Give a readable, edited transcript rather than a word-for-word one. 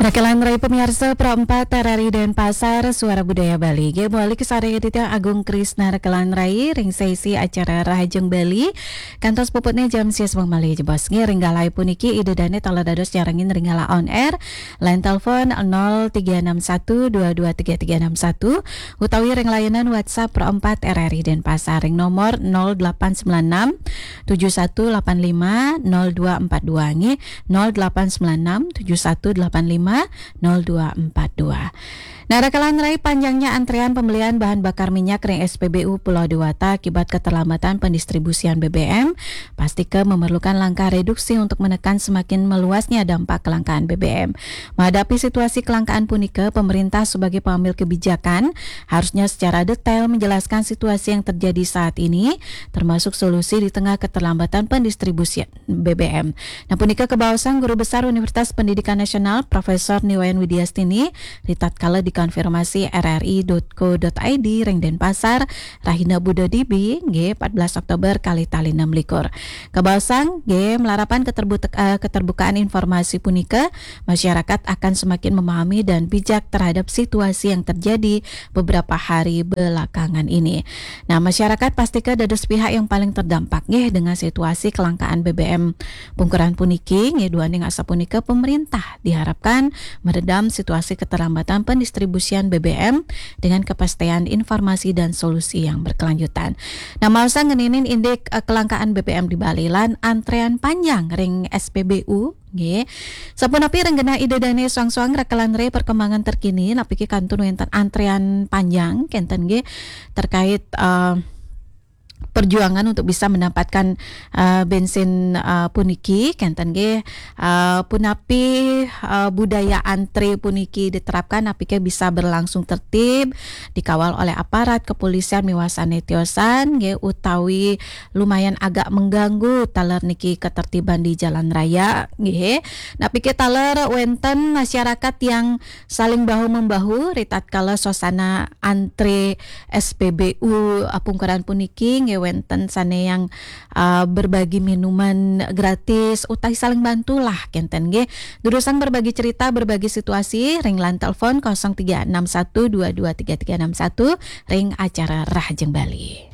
Rekelan Rai pemirsa Perempat RRI Denpasar Suara Budaya Bali. Balik ke Sare Tita Agung Krisna Rekelan Rai ring sesi acara Rahajeng Bali. Kantos puputnya jam sias mali jebos ringgalai puniki ide dane taladados jarangin ringgala on air. Line telepon 0361223361 utawi ring layanan WhatsApp Perempat RRI Denpasar ring nomor 0896 7185 0242 nge 0896 7185 0242. Nah, Rekelan Rai panjangnya antrean pembelian bahan bakar minyak ring SPBU Pulau Dewata akibat keterlambatan pendistribusian BBM, pastikan memerlukan langkah reduksi untuk menekan semakin meluasnya dampak kelangkaan BBM. Menghadapi situasi kelangkaan punike, pemerintah sebagai pengambil kebijakan harusnya secara detail menjelaskan situasi yang terjadi saat ini, termasuk solusi di tengah keterlambatan pendistribusian BBM. Nah, punike kebawasan Guru Besar Universitas Pendidikan Nasional Profesor Niwayan Widiastini ditatkala dikonfirmasi rri.co.id ring Denpasar Rahina Budodibi G 14 Oktober kali tali 6 likur. Kebawasan G melarapan keterbukaan informasi punika, masyarakat akan semakin memahami dan bijak terhadap situasi yang terjadi beberapa hari belakangan ini. Nah, masyarakat pastikan dados pihak yang paling terdampak dengan situasi kelangkaan BBM pungkuran puniki duaning asa punika pemerintah diharapkan meredam situasi keterlambatan pendistribusian BBM dengan kepastian informasi dan solusi yang berkelanjutan. Nah, mausa ngeninin indeks kelangkaan BBM di Bali lan antrean panjang ring SPBU nggih. Sapunapi renggena ide dane suang-suang Rekelan Rai perkembangan terkini napiki kantun wonten antrean panjang kenten nggih terkait perjuangan untuk bisa mendapatkan bensin puniki kenten ge punapi budaya antri puniki diterapkan apike bisa berlangsung tertib dikawal oleh aparat kepolisian miwasan netiosan ge utawi lumayan agak mengganggu taler niki ketertiban di jalan raya nggih. Napike taler wenten masyarakat yang saling bahu membahu ritat kala suasana antri SPBU pungkuran puniki nge wenten sane yang berbagi minuman gratis utai saling bantulah kenten ge durusan berbagi cerita berbagi situasi ring lan telepon 0361223361 ring acara Rahajeng Bali.